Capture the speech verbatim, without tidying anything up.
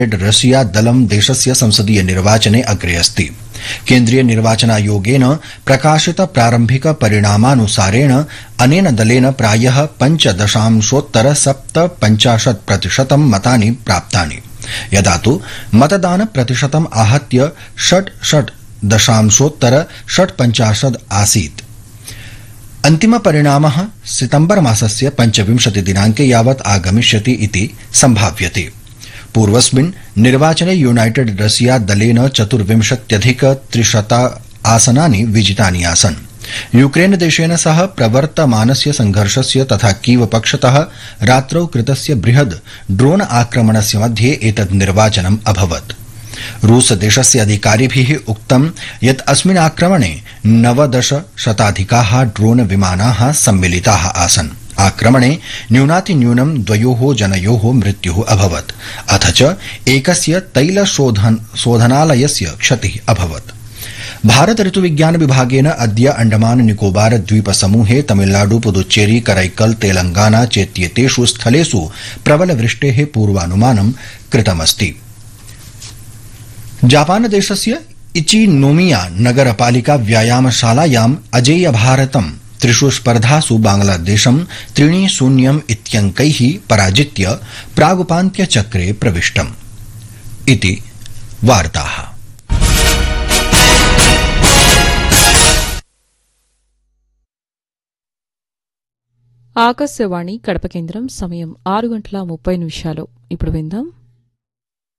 Russia दलं देशस्य संसदीय निर्वाचने अग्रे अस्ति। केन्द्रीय निर्वाचनायोगेन प्रकाशित प्रारम्भिक परिणामानुसारेण अनेन दलेन प्रायः पञ्चदशांशोत्तर सप्तपञ्चाशत् प्रतिशतं मतानि प्राप्तानि, यदा तु मतदान प्रतिशतम् आहत्य षट् षट् दशांशोत्तर षट्पञ्चाशत् आसीत्। अन्तिम परिणामः सितम्बर मासस्य पञ्चविंशति दिनाङ्के यावत् आगमिष्यति इति सम्भाव्यते। पूर्वस्मिन् निर्वाचने यूनाइटेड रशिया दलेन चतुर्विंशत्यधिक त्रिशत आसनानि विजितानि आसन्। यूक्रेन देशेन सह प्रवर्तमानस्य संघर्षस्य तथा कीव पक्षतः रात्रौ कृतस्य बृहद् ड्रोन आक्रमणस्य मध्ये एतत् निर्वाचनम् अभवत्। रूस देशस्य अधिकारिभिः उक्तं यत् अस्मिन् आक्रमणे नवदश शताधिकाः ड्रोन विमानाः सम्मिलिताः आसन्। आक्रमणे न्यूनातिन्यूनं द्वयोः जनयोः मृत्युः अभवत्, अथ च एकस्य तैलशोधन शोधनालयस्य क्षतिः अभवत्। भारत ऋतुविज्ञान विभागेन अद्य अंडमान निकोबार द्वीप समूहे तमिलनाडु पुदुच्चेरी करैकल तेलंगाना चेत्येतेषु स्थलेषु प्रबल वृष्टेः पूर्वानुमानं कृतमस्ति। जापान देशस्य इचिनोमिया नगरपालिका व्यायामशालायाम् अजेय भारतं त्रिषु स्पर्धासु बांग्लादेशं त्रीणि शून्यम् इत्यङ्कैः पराजित्य प्रागुपान्त्यचक्रे प्रविष्टम्। इति वार्ताः। ఆకాశవాణి కడప కేంద్రం సమయం ఆరు గంటల ముప్పై నిమిషాలు. ఇప్పుడు విందాం